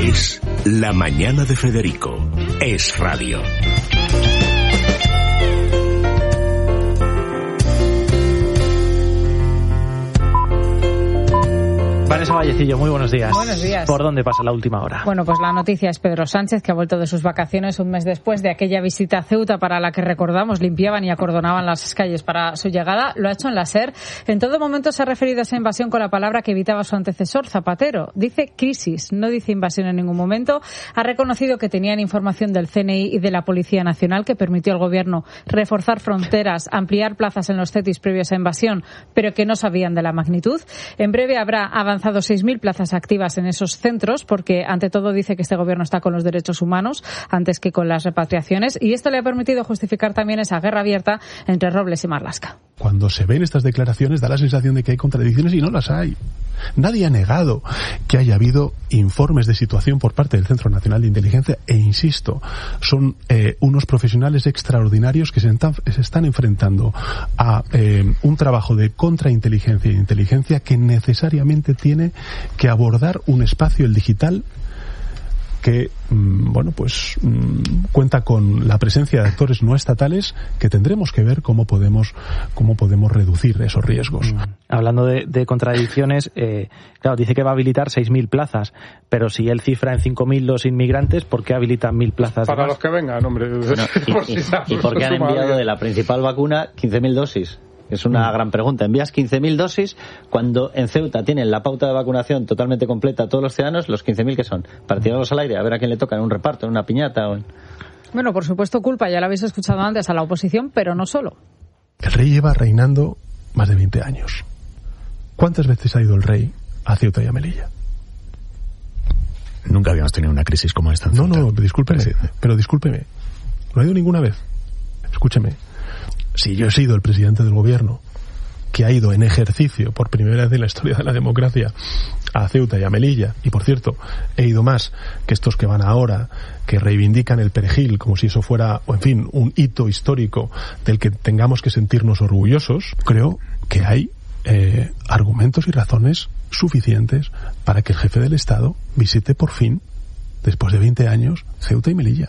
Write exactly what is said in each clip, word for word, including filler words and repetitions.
Es La Mañana de Federico. Es radio. Vanessa Vallecillo, muy buenos días. Buenos días. ¿Por dónde pasa la última hora? Bueno, pues la noticia es Pedro Sánchez, que ha vuelto de sus vacaciones un mes después de aquella visita a Ceuta para la que, recordamos, limpiaban y acordonaban las calles para su llegada. Lo ha hecho en la SER. En todo momento se ha referido a esa invasión con la palabra que evitaba su antecesor, Zapatero. Dice crisis, no dice invasión en ningún momento. Ha reconocido que tenían información del C N I y de la Policía Nacional que permitió al Gobierno reforzar fronteras, ampliar plazas en los CETIs previos a invasión, pero que no sabían de la magnitud. En breve habrá avanzado seis mil plazas activas en esos centros, porque ante todo dice que este gobierno está con los derechos humanos antes que con las repatriaciones, y esto le ha permitido justificar también esa guerra abierta entre Robles y Marlaska. Cuando se ven estas declaraciones da la sensación de que hay contradicciones y no las hay. Nadie ha negado que haya habido informes de situación por parte del Centro Nacional de Inteligencia e, insisto, son eh, unos profesionales extraordinarios que se están, se están enfrentando a eh, un trabajo de contrainteligencia e inteligencia que necesariamente tiene que abordar un espacio, el digital, que bueno pues cuenta con la presencia de actores no estatales que tendremos que ver cómo podemos cómo podemos reducir esos riesgos. Hablando de, de contradicciones, eh, claro, dice que va a habilitar seis mil plazas, pero si él cifra en cinco mil los inmigrantes, ¿por qué habilitan mil plazas? Para los que vengan, hombre. No, y, y, y por qué han enviado de la principal vacuna quince mil dosis. Es una mm. gran pregunta. Envías quince mil dosis cuando en Ceuta tienen la pauta de vacunación totalmente completa a todos los ciudadanos. ¿Los quince mil que son? Para tirarlos al aire, a ver a quién le toca en un reparto, en una piñata o en... Bueno, por supuesto culpa, ya lo habéis escuchado antes, a la oposición, pero no solo. El rey lleva reinando más de veinte años. ¿Cuántas veces ha ido el rey a Ceuta y a Melilla? Nunca habíamos tenido una crisis como esta en No, Ceuta. no, discúlpeme, sí. pero discúlpeme. No ha ido ninguna vez. Escúcheme. Si yo he sido el presidente del gobierno que ha ido en ejercicio por primera vez en la historia de la democracia a Ceuta y a Melilla, y por cierto, he ido más que estos que van ahora, que reivindican el perejil como si eso fuera, o en fin, un hito histórico del que tengamos que sentirnos orgullosos, creo que hay eh, argumentos y razones suficientes para que el jefe del Estado visite por fin, después de veinte años, Ceuta y Melilla.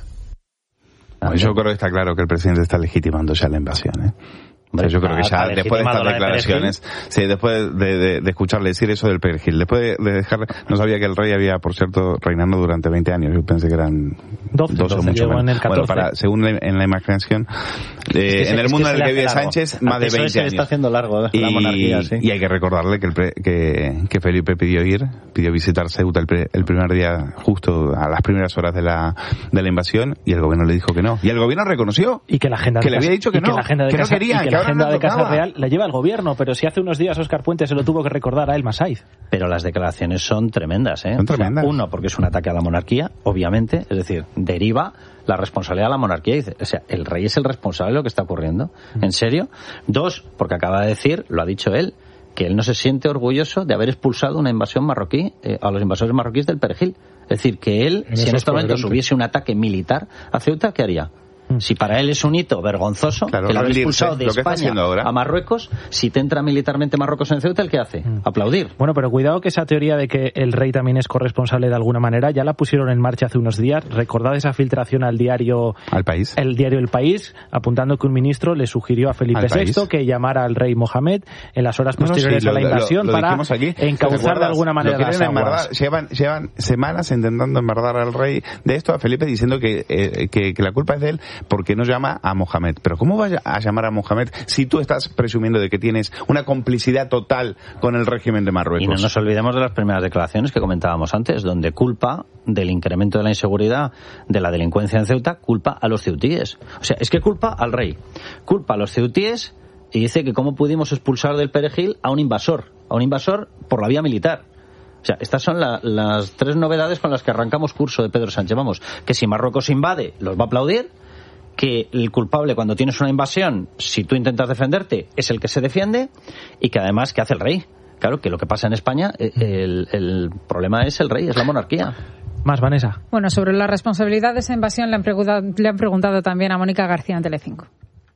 Bueno, yo creo que está claro que el presidente está legitimando ya la invasión, ¿eh? O sea, yo creo que ya después de estas declaraciones, sí, después de, de, de escucharle decir eso del perejil, después de, de dejarle, no sabía que el rey había, por cierto, reinando durante veinte años, yo pensé que eran doce, doce o mucho menos. Bueno, para, según la, en la imaginación, eh, es que, en el mundo en el que vive Sánchez, más de veinte años. Está haciendo largo la y, monarquía, sí. Y hay que recordarle que, el pre, que, que Felipe pidió ir, pidió visitar Ceuta el, pre, el primer día, justo a las primeras horas de la, de la invasión, y el gobierno le dijo que no. Y el gobierno reconoció y que la agenda que le había dicho que no, que, la agenda de que casa, no quería, y que, que la agenda de Casa Real tocaba. la lleva el gobierno, pero si hace unos días Óscar Puente se lo tuvo que recordar a El Masaiz. Pero las declaraciones son tremendas, ¿eh? Son tremendas. O sea, uno, porque es un ataque a la monarquía, obviamente, es decir, deriva la responsabilidad a la monarquía. O sea, el rey es el responsable de lo que está ocurriendo. ¿En serio? Dos, porque acaba de decir, lo ha dicho él, que él no se siente orgulloso de haber expulsado una invasión marroquí, eh, a los invasores marroquíes del Perejil. Es decir, que él, en si en estos momentos hubiese un ataque militar a Ceuta, ¿qué haría? Si para él es un hito vergonzoso, claro, que lo habéis expulsado de España a Marruecos, si te entra militarmente Marruecos en Ceuta, ¿el qué hace? Mm. Aplaudir. Bueno, pero cuidado que esa teoría de que el rey también es corresponsable de alguna manera, ya la pusieron en marcha hace unos días. Recordad esa filtración al diario al país. El diario El País, apuntando que un ministro le sugirió a Felipe sexto que llamara al rey Mohamed en las horas posteriores no, no, sí, a la lo, invasión lo, lo para aquí, encauzar de alguna manera las aguas. Llevan, llevan semanas intentando embardar al rey de esto, a Felipe, diciendo que, eh, que, que la culpa es de él porque no llama a Mohamed. Pero ¿cómo vas a llamar a Mohamed si tú estás presumiendo de que tienes una complicidad total con el régimen de Marruecos? Y no nos olvidemos de las primeras declaraciones que comentábamos antes, donde culpa del incremento de la inseguridad, de la delincuencia en Ceuta, culpa a los ceutíes. O sea, es que culpa al rey, culpa a los ceutíes y dice que cómo pudimos expulsar del Perejil a un invasor, a un invasor por la vía militar. O sea, estas son la, las tres novedades con las que arrancamos curso de Pedro Sánchez. Vamos, que si Marruecos invade, los va a aplaudir, que el culpable cuando tienes una invasión, si tú intentas defenderte, es el que se defiende, y que además, ¿qué hace el rey? Claro, que lo que pasa en España, el, el problema es el rey, es la monarquía. Más, Vanessa. Bueno, sobre la responsabilidad de esa invasión le han preguntado, le han preguntado también a Mónica García en Telecinco.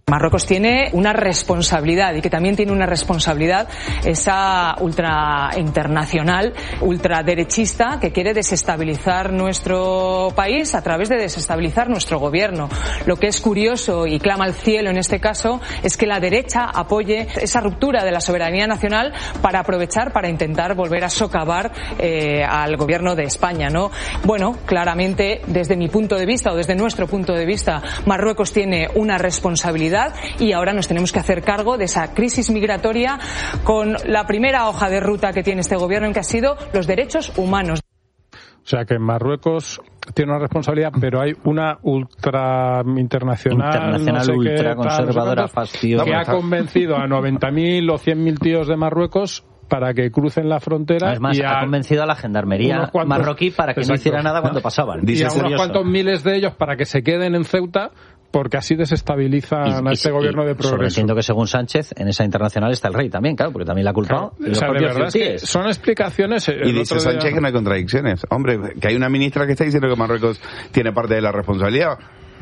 Marruecos tiene una responsabilidad y que también tiene una responsabilidad esa ultra internacional, ultraderechista que quiere desestabilizar nuestro país a través de desestabilizar nuestro gobierno. Lo que es curioso y clama al cielo en este caso es que la derecha apoye esa ruptura de la soberanía nacional para aprovechar, para intentar volver a socavar eh, al gobierno de España, ¿no? Bueno, claramente desde mi punto de vista o desde nuestro punto de vista, Marruecos tiene una responsabilidad y ahora nos tenemos que hacer cargo de esa crisis migratoria con la primera hoja de ruta que tiene este gobierno, que ha sido los derechos humanos. O sea que en Marruecos tiene una responsabilidad, pero hay una ultra internacional, internacional no sé ultra qué, conservadora, tal, fastidiosa, que ha convencido a noventa mil o cien mil tíos de Marruecos para que crucen la frontera. Es más, y ha a convencido a la gendarmería cuantos, marroquí para que exacto, no hiciera nada cuando pasaban. Y a unos cuantos miles de ellos para que se queden en Ceuta, porque así desestabilizan y, a este y, gobierno de progreso. Entiendo que según Sánchez, en esa internacional está el rey también, claro, porque también la ha culpado. Claro, o sea, de verdad es que son explicaciones. Y dice Sánchez día... que no hay contradicciones. Hombre, que hay una ministra que está diciendo que Marruecos tiene parte de la responsabilidad.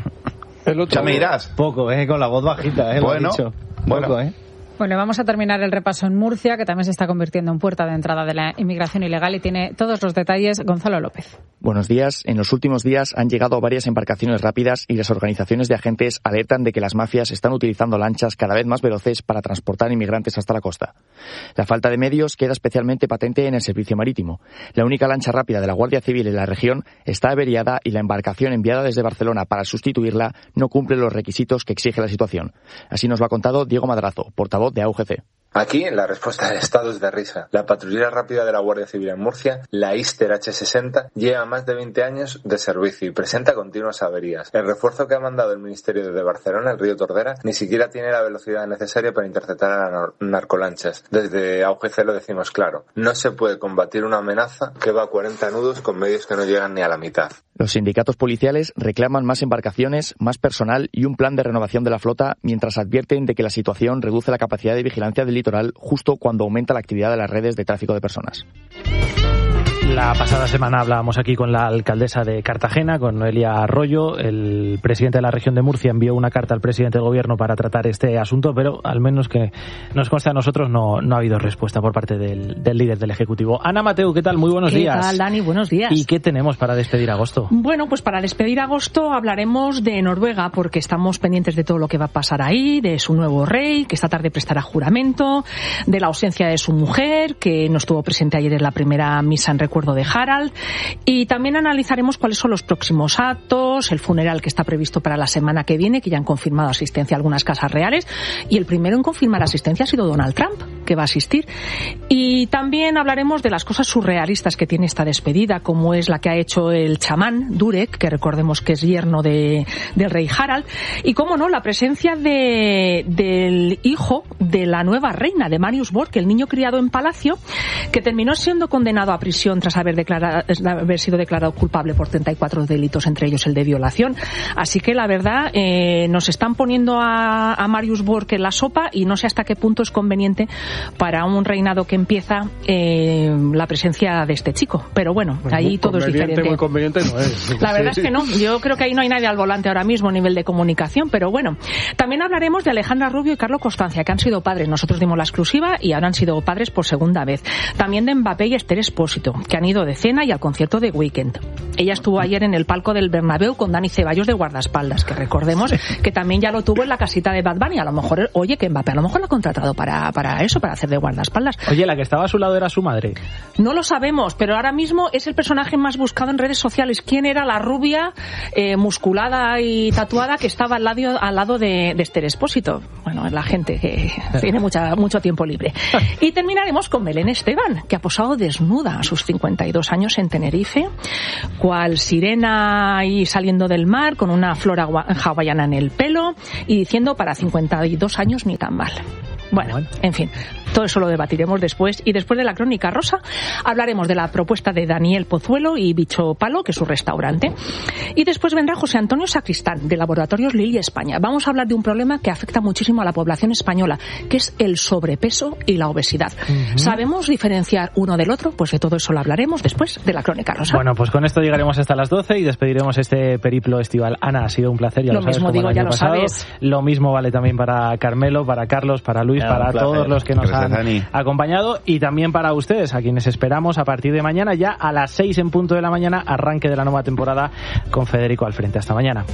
El otro ya me dirás. Poco, eh, con la voz bajita, eh, bueno, lo ha dicho. Bueno. Poco, eh. Bueno, vamos a terminar el repaso en Murcia, que también se está convirtiendo en puerta de entrada de la inmigración ilegal, y tiene todos los detalles Gonzalo López. Buenos días. En los últimos días han llegado varias embarcaciones rápidas y las organizaciones de agentes alertan de que las mafias están utilizando lanchas cada vez más veloces para transportar inmigrantes hasta la costa. La falta de medios queda especialmente patente en el servicio marítimo. La única lancha rápida de la Guardia Civil en la región está averiada y la embarcación enviada desde Barcelona para sustituirla no cumple los requisitos que exige la situación. Así nos lo ha contado Diego Madrazo, portavoz de A U G C. Aquí, la respuesta del Estado es de risa. La patrulla rápida de la Guardia Civil en Murcia, la Ister H sesenta, lleva más de veinte años de servicio y presenta continuas averías. El refuerzo que ha mandado el Ministerio desde Barcelona, el río Tordera, ni siquiera tiene la velocidad necesaria para interceptar a las narcolanchas. Desde A U G C lo decimos claro. No se puede combatir una amenaza que va a cuarenta nudos con medios que no llegan ni a la mitad. Los sindicatos policiales reclaman más embarcaciones, más personal y un plan de renovación de la flota, mientras advierten de que la situación reduce la capacidad de vigilancia del litoral justo cuando aumenta la actividad de las redes de tráfico de personas. La pasada semana hablábamos aquí con la alcaldesa de Cartagena, con Noelia Arroyo. El presidente de la región de Murcia envió una carta al presidente del gobierno para tratar este asunto, pero al menos que nos conste a nosotros no, no ha habido respuesta por parte del, del líder del Ejecutivo. Ana Mateu, ¿qué tal? Muy buenos ¿Qué días. ¿Qué tal, Dani? Buenos días. ¿Y qué tenemos para despedir agosto? Bueno, pues para despedir agosto hablaremos de Noruega, porque estamos pendientes de todo lo que va a pasar ahí, de su nuevo rey, que esta tarde prestará juramento, de la ausencia de su mujer, que no estuvo presente ayer en la primera misa en recuerdo de Harald, y también analizaremos cuáles son los próximos actos, el funeral que está previsto para la semana que viene, que ya han confirmado asistencia a algunas casas reales, y el primero en confirmar asistencia ha sido Donald Trump, que va a asistir. Y también hablaremos de las cosas surrealistas que tiene esta despedida, como es la que ha hecho el chamán Durek, que recordemos que es yerno de, del rey Harald, y cómo no, la presencia de, del hijo de la nueva reina, de Marius Borg, el niño criado en palacio, que terminó siendo condenado a prisión tras haber, declarado, haber sido declarado culpable por treinta y cuatro delitos, entre ellos el de violación. Así que la verdad, eh, nos están poniendo a, a Marius Borg en la sopa, y no sé hasta qué punto es conveniente para un reinado que empieza eh, la presencia de este chico. Pero bueno, pues ahí todo es diferente. Muy conveniente no es. La verdad sí. es que no. Yo creo que ahí no hay nadie al volante ahora mismo a nivel de comunicación, pero bueno. También hablaremos de Alejandra Rubio y Carlo Constancia, que han sido padres. Nosotros dimos la exclusiva y ahora han sido padres por segunda vez. También de Mbappé y Esther Espósito, que han ido de cena y al concierto de Weekend. Ella estuvo ayer en el palco del Bernabéu con Dani Ceballos de guardaespaldas, que recordemos que también ya lo tuvo en la casita de Bad Bunny. A lo mejor, oye, que Mbappé a lo mejor lo ha contratado para, para eso, para hacer de guardaespaldas. Oye, la que estaba a su lado era su madre. No lo sabemos, pero ahora mismo es el personaje más buscado en redes sociales. ¿Quién era la rubia, eh, musculada y tatuada que estaba al lado, al lado de, de Esther Espósito? Bueno, es la gente que tiene mucha, mucho tiempo libre. Y terminaremos con Belén Esteban, que ha posado desnuda a sus cincuenta y dos años en Tenerife, cual sirena ahí saliendo del mar, con una flor hawaiana en el pelo, y diciendo para cincuenta y dos años ni tan mal. Bueno, en fin, Todo eso lo debatiremos después. Y después de la crónica rosa hablaremos de la propuesta de Daniel Pozuelo y Bicho Palo, que es su restaurante. Y después vendrá José Antonio Sacristán, de Laboratorios Lilly España. Vamos a hablar de un problema que afecta muchísimo a la población española, que es el sobrepeso y la obesidad. Uh-huh. ¿Sabemos diferenciar uno del otro? Pues de todo eso lo hablaremos después de la crónica rosa. Bueno, pues con esto llegaremos hasta las doce y despediremos este periplo estival. Ana, ha sido un placer, ya lo, lo sabes, mismo digo, ya lo pasado. sabes. Lo mismo vale también para Carmelo, para Carlos, para Luis, ya, para todos los que nos Gracias, han Dani. acompañado, y también para ustedes, a quienes esperamos a partir de mañana, ya a las seis en punto de la mañana, arranque de la nueva temporada con Federico al frente. Hasta mañana.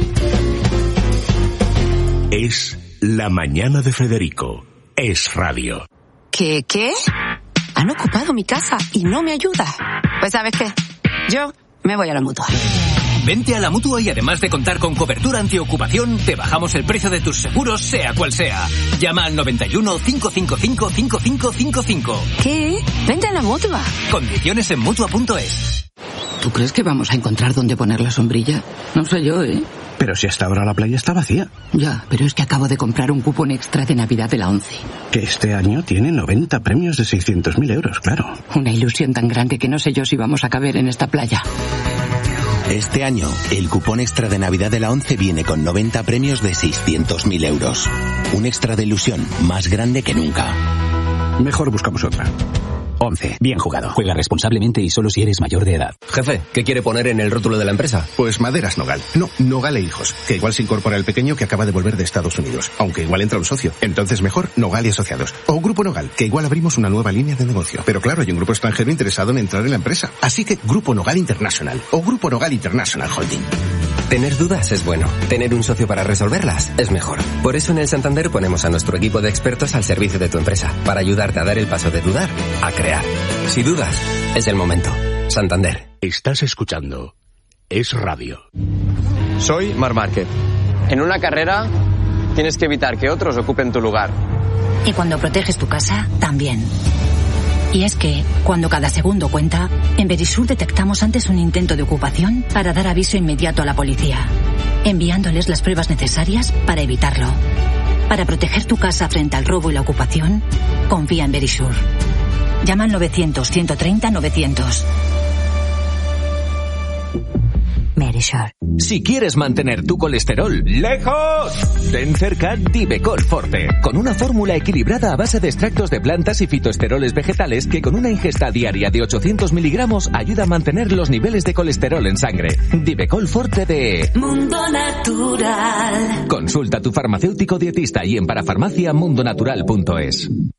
Es La Mañana de Federico. Es radio. ¿Qué, qué? Han ocupado mi casa y no me ayuda. Pues ¿sabes qué? Yo me voy a la Mutua. Vente a la Mutua y además de contar con cobertura antiocupación, te bajamos el precio de tus seguros, sea cual sea. Llama al noventa y uno, cinco cinco cinco, cinco cinco cinco cinco. ¿Qué? Vente a la Mutua. Condiciones en Mutua punto es. ¿Tú crees que vamos a encontrar dónde poner la sombrilla? No sé yo, ¿eh? Pero si hasta ahora la playa está vacía. Ya, pero es que acabo de comprar un cupón extra de Navidad de la ONCE. Que este año tiene noventa premios de seiscientos mil euros, claro. Una ilusión tan grande que no sé yo si vamos a caber en esta playa. Este año, el cupón extra de Navidad de la ONCE viene con noventa premios de seiscientos mil euros. Un extra de ilusión más grande que nunca. Mejor buscamos otra. ONCE. Bien jugado. Juega responsablemente y solo si eres mayor de edad. Jefe, ¿qué quiere poner en el rótulo de la empresa? Pues Maderas Nogal. No, Nogal e Hijos. Que igual se incorpora el pequeño que acaba de volver de Estados Unidos. Aunque igual entra un socio. Entonces mejor Nogal y Asociados. O Grupo Nogal, que igual abrimos una nueva línea de negocio. Pero claro, hay un grupo extranjero interesado en entrar en la empresa. Así que Grupo Nogal International. O Grupo Nogal International Holding. Tener dudas es bueno. Tener un socio para resolverlas es mejor. Por eso en el Santander ponemos a nuestro equipo de expertos al servicio de tu empresa. Para ayudarte a dar el paso de dudar a crear. Si dudas, es el momento. Santander. Estás escuchando Es Radio. Soy Marc Márquez. En una carrera tienes que evitar que otros ocupen tu lugar. Y cuando proteges tu casa, también. Y es que, cuando cada segundo cuenta, en Verisur detectamos antes un intento de ocupación para dar aviso inmediato a la policía, enviándoles las pruebas necesarias para evitarlo. Para proteger tu casa frente al robo y la ocupación, confía en Verisur. Llama al novecientos, ciento treinta, novecientos. Verisur. Si quieres mantener tu colesterol lejos, ten cerca Divecol Forte, con una fórmula equilibrada a base de extractos de plantas y fitoesteroles vegetales que con una ingesta diaria de ochocientos miligramos ayuda a mantener los niveles de colesterol en sangre. Divecol Forte de Mundo Natural. Consulta a tu farmacéutico dietista y en parafarmacia mundo natural punto es.